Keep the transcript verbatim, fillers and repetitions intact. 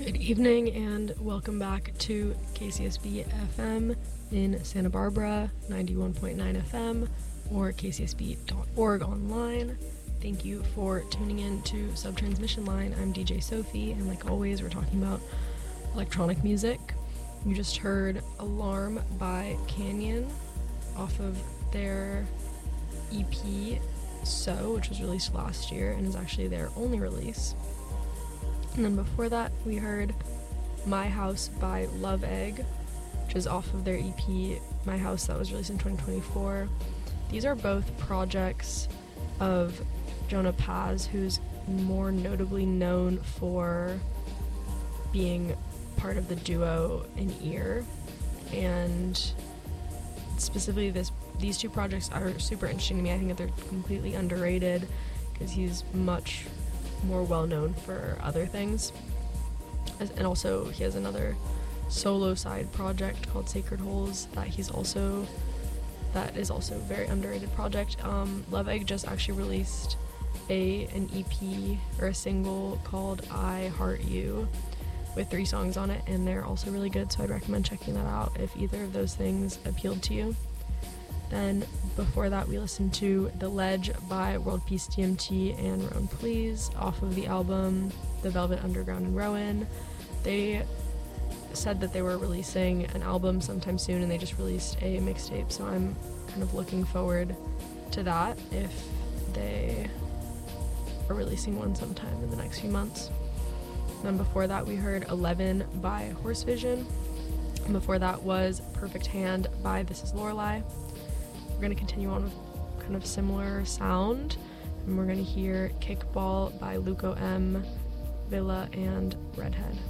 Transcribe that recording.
Good evening and welcome back to K C S B F M in Santa Barbara, ninety-one point nine F M, or k c s b dot org online. Thank you for tuning in to Subtransmission Line. I'm D J Sophie, and like always, we're talking about electronic music. You just heard Alarm by Canyon off of their E P So, which was released last year and is actually their only release. And then before that, we heard My House by Love Egg, which is off of their E P My House that was released in twenty twenty-four. These are both projects of Jonah Paz, who's more notably known for being part of the duo In Ear. And specifically this these two projects are super interesting to me. I think that they're completely underrated because he's much more well known for other things. As, and also he has another solo side project called Sacred Holes that he's also that is also a very underrated project. Um, Love Egg just actually released a an E P or a single called I Heart You with three songs on it, and they're also really good, so I'd recommend checking that out if either of those things appealed to you. Then before that, we listened to The Ledge by World Peace D M T and Rowan Please off of the album The Velvet Underground and Rowan. They said that they were releasing an album sometime soon, and they just released a mixtape, so I'm kind of looking forward to that if they are releasing one sometime in the next few months. Then before that, we heard Eleven by Horse Vision. And before that was Perfect Hand by This Is Lorelei. We're going to continue on with kind of similar sound, and we're going to hear Kickball by Luco M, Villa, and Redhead.